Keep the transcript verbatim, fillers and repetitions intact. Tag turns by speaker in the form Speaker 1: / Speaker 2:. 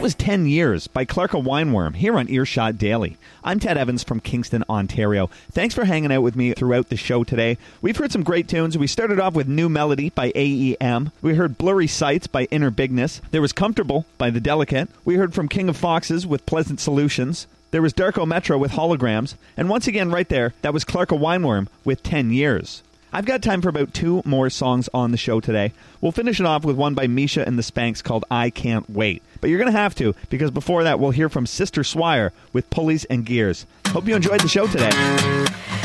Speaker 1: was ten years by Clarka Weinworm here on Earshot Daily. I'm Ted Evans from Kingston, Ontario. Thanks for hanging out with me throughout the show today. We've heard some great tunes. We started off with New Melody by A E M. We heard Blurry Sights by Inner Bigness. There was Comfortable by The Delicate. We heard from King of Foxes with Pleasant Solutions. There was Darko Metro with Holograms. And once again, right there, that was Clarka Weinworm with ten years. I've got time for about two more songs on the show today. We'll finish it off with one by Misha and the Spanks called I Can't Wait. But you're going to have to, because before that we'll hear from Sister Swire with Pulleys and Gears. Hope you enjoyed the show today.